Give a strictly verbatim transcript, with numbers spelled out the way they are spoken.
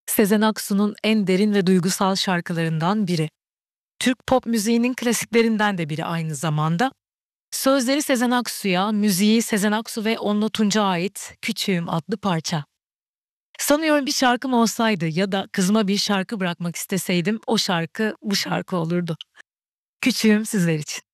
Sezen Aksu'nun en derin ve duygusal şarkılarından biri. Türk pop müziğinin klasiklerinden de biri aynı zamanda. Sözleri Sezen Aksu'ya, müziği Sezen Aksu ve Onno Tunç'a ait "Küçüğüm" adlı parça. Sanıyorum bir şarkım olsaydı ya da kızıma bir şarkı bırakmak isteseydim o şarkı bu şarkı olurdu. Küçüğüm sizler için.